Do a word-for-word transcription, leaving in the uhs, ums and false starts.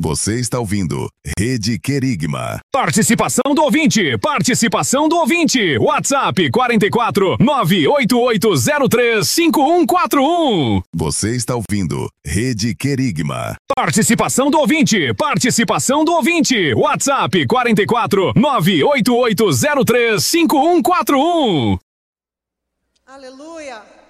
Você está ouvindo Rede Querigma. Participação do ouvinte, participação do ouvinte. WhatsApp quatro quatro nove oito oito zero três cinco um quatro um. Você está ouvindo Rede Querigma. Participação do ouvinte, participação do ouvinte. WhatsApp quatro quatro nove oito oito zero três cinco um quatro um. Aleluia.